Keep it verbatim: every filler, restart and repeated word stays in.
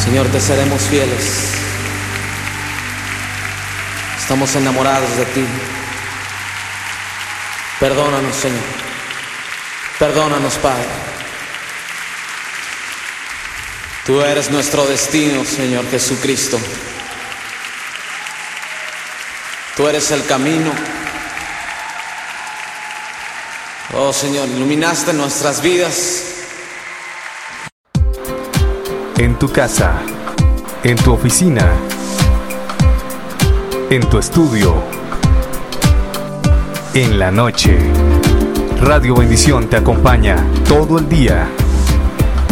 Señor, te seremos fieles. Estamos enamorados de ti. Perdónanos, Señor. Perdónanos, Padre. Tú eres nuestro destino, Señor Jesucristo. Tú eres el camino. Oh, Señor, iluminaste nuestras vidas. En tu casa, en tu oficina, en tu estudio, en la noche. Radio Bendición te acompaña todo el día.